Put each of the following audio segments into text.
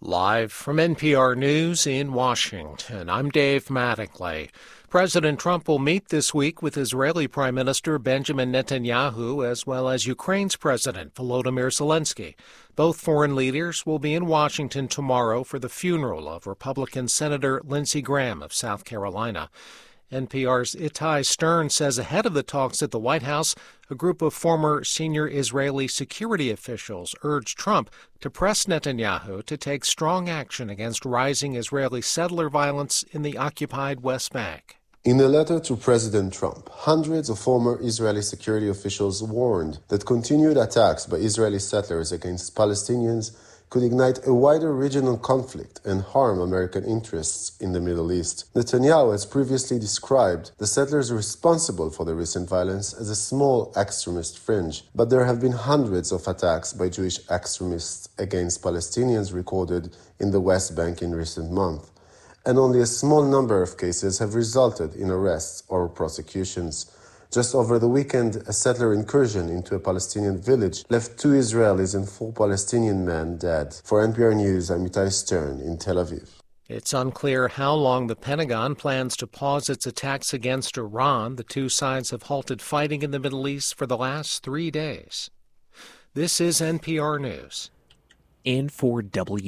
Live from NPR News in Washington, I'm Dave Mattingly. President Trump will meet this week with Israeli Prime Minister Benjamin Netanyahu as well as Ukraine's President Volodymyr Zelensky. Both foreign leaders will be in Washington tomorrow for the funeral of Republican Senator Lindsey Graham of South Carolina. NPR's Itai Stern says ahead of the talks at the White House, a group of former senior Israeli security officials urged Trump to press Netanyahu to take strong action against rising Israeli settler violence in the occupied West Bank. In a letter to President Trump, hundreds of former Israeli security officials warned that continued attacks by Israeli settlers against Palestinians could ignite a wider regional conflict and harm American interests in the Middle East. Netanyahu has previously described the settlers responsible for the recent violence as a small extremist fringe, but there have been hundreds of attacks by Jewish extremists against Palestinians recorded in the West Bank in recent months, and only a small number of cases have resulted in arrests or prosecutions. Just over the weekend, a settler incursion into a Palestinian village left 2 Israelis and 4 Palestinian men dead. For NPR News, I'm Itai Stern in Tel Aviv. It's unclear how long the Pentagon plans to pause its attacks against Iran. The two sides have halted fighting in the Middle East for the last 3 days. This is NPR News. And for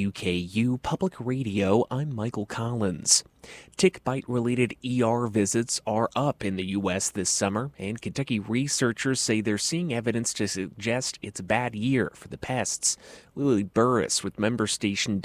WKU Public Radio, I'm Michael Collins. Tick bite-related ER visits are up in the U.S. this summer, and Kentucky researchers say they're seeing evidence to suggest it's a bad year for the pests. Lily Burris with member station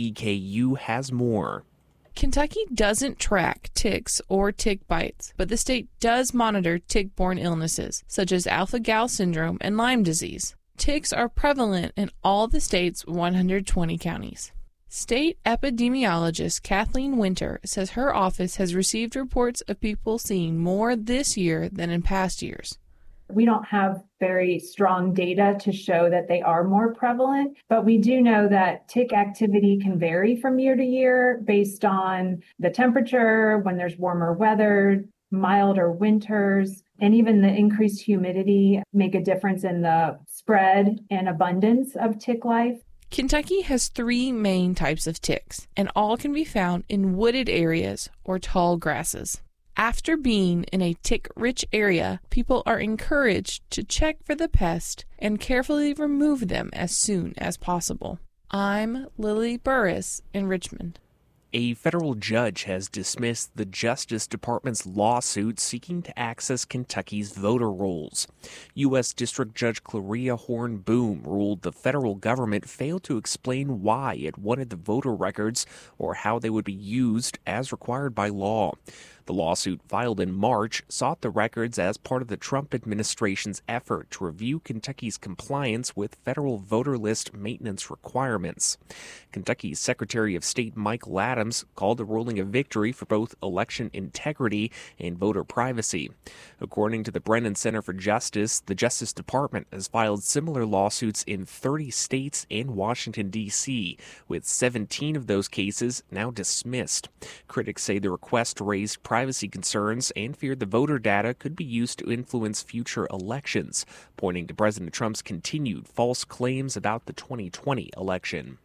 WEKU has more. Kentucky doesn't track ticks or tick bites, but the state does monitor tick-borne illnesses, such as alpha-gal syndrome and Lyme disease. Ticks are prevalent in all the state's 120 counties. State epidemiologist Kathleen Winter says her office has received reports of people seeing more this year than in past years. We don't have very strong data to show that they are more prevalent, but we do know that tick activity can vary from year to year based on the temperature, when there's warmer weather, milder winters, and even the increased humidity make a difference in the spread and abundance of tick life. Kentucky has 3 main types of ticks, and all can be found in wooded areas or tall grasses. After being in a tick-rich area, people are encouraged to check for the pest and carefully remove them as soon as possible. I'm Lily Burris in Richmond. A federal judge has dismissed the Justice Department's lawsuit seeking to access Kentucky's voter rolls. U.S. District Judge Claria Horn Boom ruled the federal government failed to explain why it wanted the voter records or how they would be used as required by law. The lawsuit, filed in March, sought the records as part of the Trump administration's effort to review Kentucky's compliance with federal voter list maintenance requirements. Kentucky's Secretary of State Michael Adams called the ruling a victory for both election integrity and voter privacy. According to the Brennan Center for Justice, the Justice Department has filed similar lawsuits in 30 states and Washington, D.C., with 17 of those cases now dismissed. Critics say the request raised privacy concerns and feared the voter data could be used to influence future elections, pointing to President Trump's continued false claims about the 2020 election.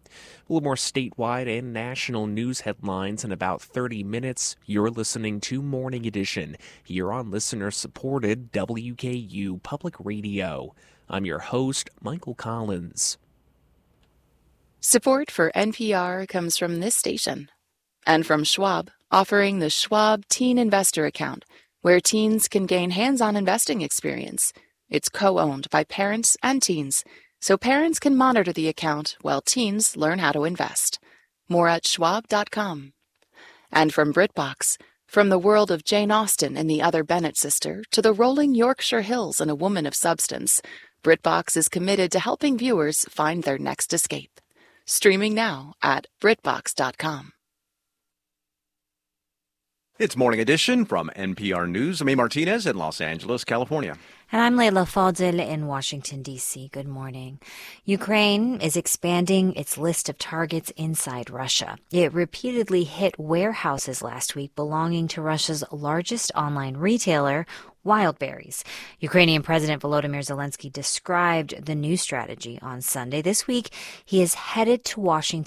A little more statewide and national news headlines in about 30 minutes. You're listening to Morning Edition here on listener-supported WKU Public Radio. I'm your host, Michael Collins. Support for NPR comes from this station and from Schwab, offering the Schwab Teen Investor Account, where teens can gain hands-on investing experience. It's co-owned by parents and teens, so parents can monitor the account while teens learn how to invest. More at schwab.com. And from BritBox, from the world of Jane Austen and the Other Bennet sister to the rolling Yorkshire Hills and A Woman of Substance, BritBox is committed to helping viewers find their next escape. Streaming now at BritBox.com. It's Morning Edition from NPR News. I'm A. Martinez in Los Angeles, California. And I'm Leila Fadel in Washington, D.C. Good morning. Ukraine is expanding its list of targets inside Russia. It repeatedly hit warehouses last week belonging to Russia's largest online retailer, Wildberries. Ukrainian President Volodymyr Zelensky described the new strategy on Sunday. This week, he is headed to Washington